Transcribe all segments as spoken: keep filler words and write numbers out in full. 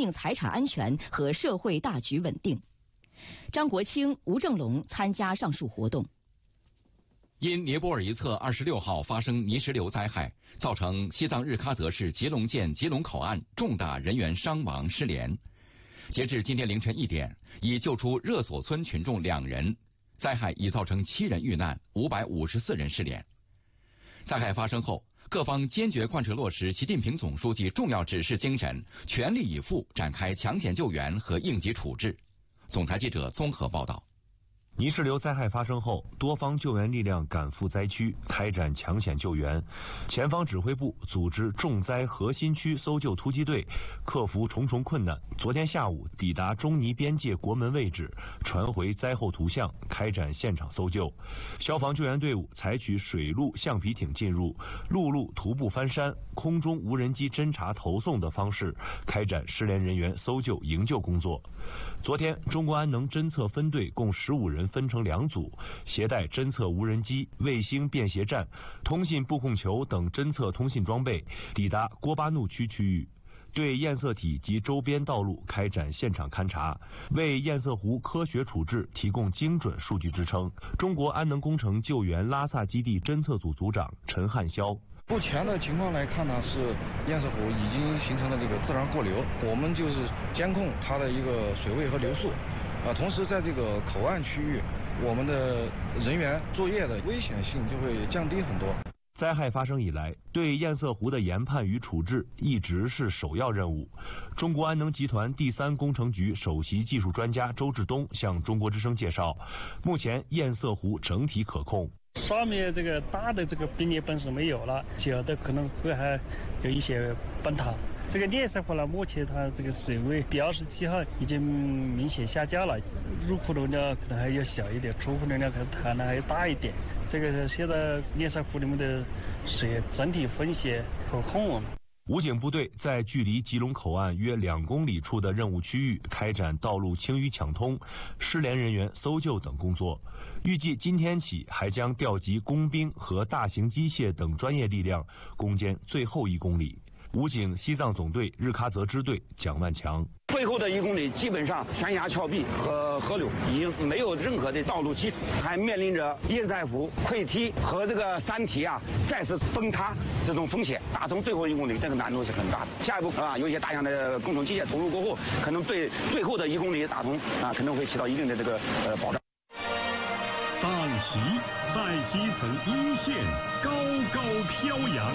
命财产安全和社会大局稳定。张国清、吴正龙参加上述活动。 因尼泊尔一侧二十六号发生泥石流灾害，造成西藏日喀则市吉隆县吉隆口岸重大人员伤亡失联。截至今天凌晨一点，已救出热索村群众两人，灾害已造成七人遇难，五百五十四人失联。灾害发生后，各方坚决贯彻落实习近平总书记重要指示精神，全力以赴展开抢险救援和应急处置。总台记者综合报道。 泥石流灾害发生后，多方救援力量赶赴灾区，开展抢险救援。前方指挥部组织重灾核心区搜救突击队，克服重重困难。昨天下午抵达中尼边界国门位置，传回灾后图像，开展现场搜救。消防救援队伍采取水陆橡皮艇进入、陆路徒步翻山、空中无人机侦察投送的方式，开展失联人员搜救营救工作。昨天，中国安能侦测分队共十五人分成两组，携带侦测无人机、卫星便携站、通信布控球等侦测通信装备，抵达郭巴怒区区域，对堰塞体及周边道路开展现场勘查，为堰塞湖科学处置提供精准数据支撑。中国安能工程救援拉萨基地侦测组组长陈汉霄。 目前的情况来看呢，是堰塞湖已经形成了这个自然过流，我们就是监控它的一个水位和流速，啊，同时在这个口岸区域，我们的人员作业的危险性就会降低很多。 灾害发生以来，对堰塞湖的研判与处置一直是首要任务。中国安能集团第三工程局首席技术专家周志东向中国之声介绍，目前堰塞湖整体可控。 上面这个大的这个冰裂本是没有了，小的可能会还有一些崩塌。这个堰塞湖呢，目前它这个水位比二十七号已经明显下降了，入库容量可能还要小一点，出库容量可能可能还要大一点。这个现在堰塞湖里面的水整体风险可控。 武警部队在距离吉隆口岸约两公里处的任务区域开展道路清淤抢通、失联人员搜救等工作。预计今天起还将调集工兵和大型机械等专业力量攻坚最后一公里。武警西藏总队日喀则支队蒋万强。 最后的一公里基本上悬崖峭壁和河流已经没有任何的道路基础，还面临着堰塞湖溃堤和这个山体啊再次崩塌这种风险。打通最后一公里，这个难度是很大的。下一步啊，有一些大量的工程机械投入过后，可能对最后的一公里打通啊，可能会起到一定的这个呃保障。 党旗在基层一线高高飘扬。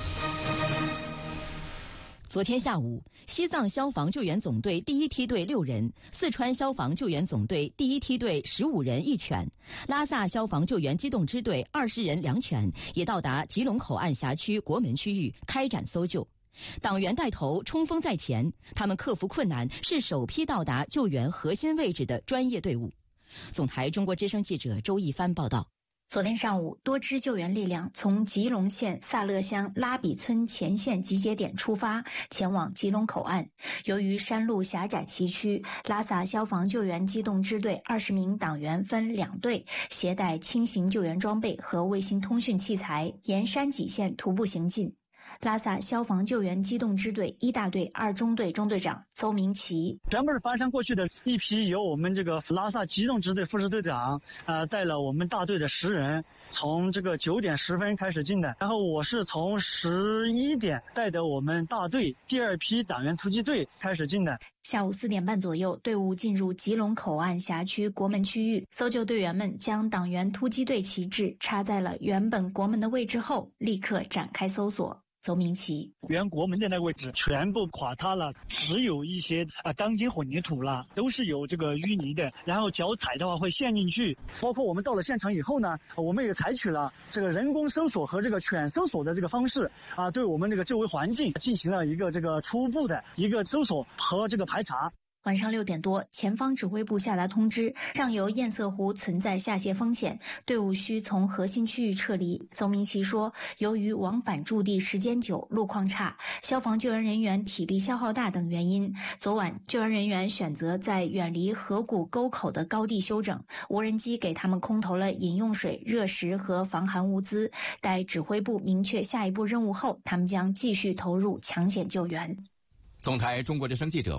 昨天下午，西藏消防救援总队第一梯队六人，四川消防救援总队第一梯队十五人一犬，拉萨消防救援机动支队二十人两犬也到达吉隆口岸辖区国门区域开展搜救。党员带头，冲锋在前，他们克服困难，是首批到达救援核心位置的专业队伍。总台中国之声记者周一帆报道。 昨天上午，多支救援力量从吉隆县萨勒乡拉比村前线集结点出发，前往吉隆口岸。由于山路狭窄崎岖，拉萨消防救援机动支队二十名党员分两队，携带轻型救援装备和卫星通讯器材，沿山脊线徒步行进。拉萨消防救援机动支队一大队二中队中队长邹明奇， 全部是翻山过去的一批，由我们这个拉萨机动支队副支队长呃带了我们大队的十人，从这个九点十分开始进的，然后我是从十一点带着我们大队第二批党员突击队开始进的。 下午四点半左右，队伍进入吉隆口岸辖区国门区域，搜救队员们将党员突击队旗帜插在了原本国门的位置后，立刻展开搜索。邹明奇， 原国门的那个位置全部垮塌了，只有一些啊钢筋混凝土了，都是有这个淤泥的，然后脚踩的话会陷进去。包括我们到了现场以后呢，我们也采取了这个人工搜索和这个犬搜索的这个方式啊，对我们这个周围环境进行了一个这个初步的一个搜索和这个排查。 晚上六点多，前方指挥部下达通知，上游堰塞湖存在下泄风险，队伍需从核心区域撤离。邹明奇说，由于往返驻地时间久，路况差，消防救援人员体力消耗大等原因，昨晚救援人员选择在远离河谷沟口的高地休整，无人机给他们空投了饮用水、热食和防寒物资。待指挥部明确下一步任务后，他们将继续投入抢险救援。 总台中国之声记者